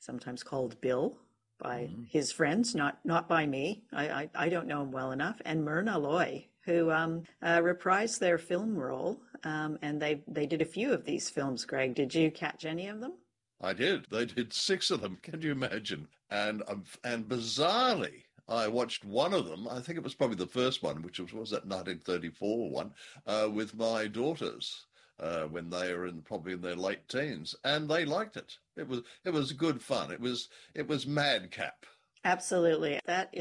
sometimes called Bill by Mhm. his friends, not by me. I don't know him well enough. And Myrna Loy, who reprised their film role, and they did a few of these films. Greg, did you catch any of them? I did. They did six of them. Can you imagine? And bizarrely, I watched one of them. I think it was probably the first one, which was that 1934 one, with my daughters when they were probably in their late teens, and they liked it. It was good fun. It was madcap. Absolutely.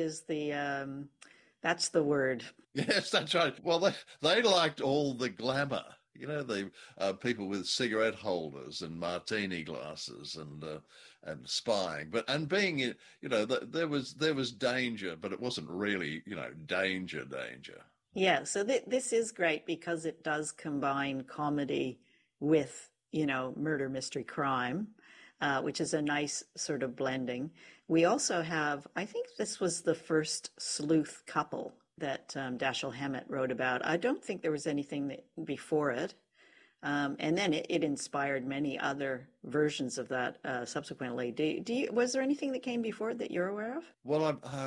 That's the word. Yes, that's right. Well, they liked all the glamour. The people with cigarette holders and martini glasses and spying, and being there was danger, but it wasn't really danger. Yeah, so this is great because it does combine comedy with, murder, mystery, crime, which is a nice sort of blending. We also have, I think this was the first sleuth couple that Dashiell Hammett wrote about. I don't think there was anything before it. And then it inspired many other versions of that subsequently. Was there anything that came before it that you're aware of? Well,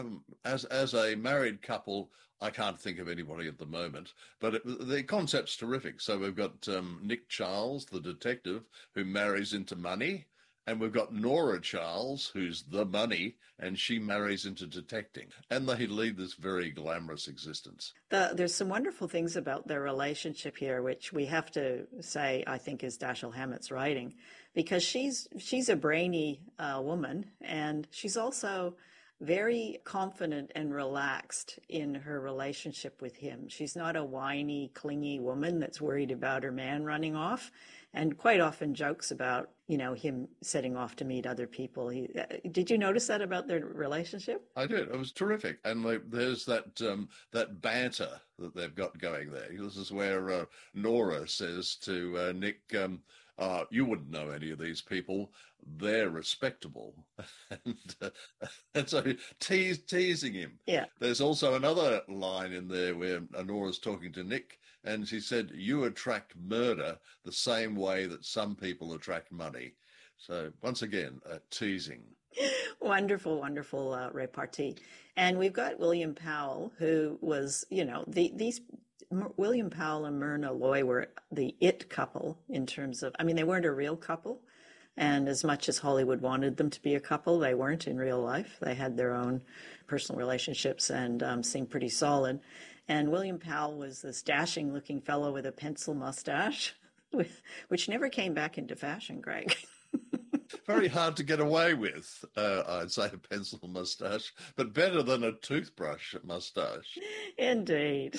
as a married couple, I can't think of anybody at the moment, but the concept's terrific. So we've got Nick Charles, the detective, who marries into money, and we've got Nora Charles, who's the money, and she marries into detecting, and they lead this very glamorous existence. There's some wonderful things about their relationship here, which we have to say, I think, is Dashiell Hammett's writing, because she's a brainy woman, and she's also very confident and relaxed in her relationship with him. She's not a whiny, clingy woman that's worried about her man running off, and quite often jokes about, him setting off to meet other people. Did you notice that about their relationship? I did. It was terrific, and there's that banter that they've got going there. This is where Nora says to Nick, "You wouldn't know any of these people. They're respectable," and, uh, and so teasing him. Yeah. There's also another line in there where Nora's talking to Nick, and she said, "You attract murder the same way that some people attract money." So once again, teasing. Wonderful, wonderful repartee. And we've got William Powell, who was, these William Powell and Myrna Loy were the it couple in terms of, I mean, they weren't a real couple. And as much as Hollywood wanted them to be a couple, they weren't in real life. They had their own personal relationships and seemed pretty solid. And William Powell was this dashing looking fellow with a pencil mustache, which never came back into fashion, Greg. Very hard to get away with, I'd say, a pencil mustache, but better than a toothbrush mustache. Indeed.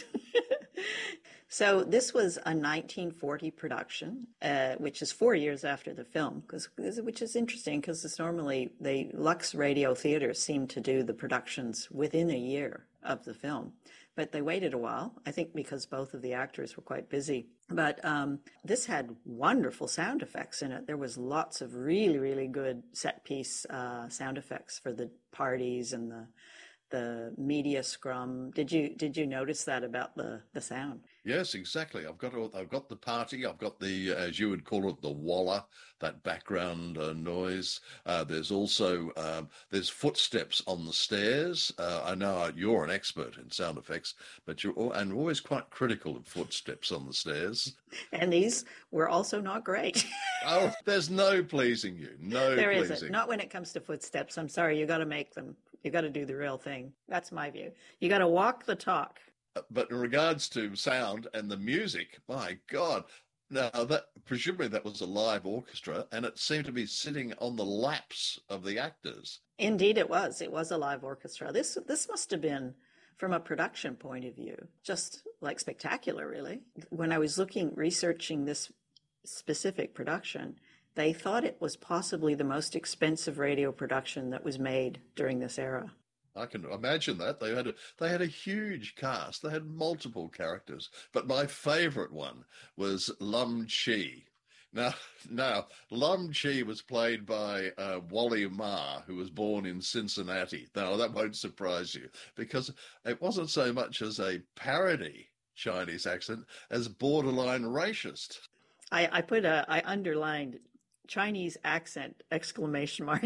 So this was a 1940 production, which is 4 years after the film, which is interesting because it's normally the Lux Radio Theatre seem to do the productions within a year of the film, but they waited a while, I think because both of the actors were quite busy. But this had wonderful sound effects in it. There was lots of really, really good set piece sound effects for the parties and the media scrum. Did you notice that about the sound? Yes, exactly. I've got the party. I've got the, as you would call it, the walla, that background noise. There's also there's footsteps on the stairs. I know you're an expert in sound effects, but and always quite critical of footsteps on the stairs. And these were also not great. Oh, there's no pleasing you. No There isn't. pleasing. Not when it comes to footsteps. I'm sorry. You got to make them. You got to do the real thing. That's my view. You got to walk the talk. But in regards to sound and the music, my God. Now, presumably that was a live orchestra, and it seemed to be sitting on the laps of the actors. Indeed, it was. It was a live orchestra. This must have been, from a production point of view, just like spectacular, really. When I was researching this specific production, they thought it was possibly the most expensive radio production that was made during this era. I can imagine that they had a huge cast. They had multiple characters, but my favourite one was Lum Chi. Now, now Lum Chi was played by Wally Ma, who was born in Cincinnati. Now that won't surprise you because it wasn't so much as a parody Chinese accent as borderline racist. I underlined Chinese accent exclamation mark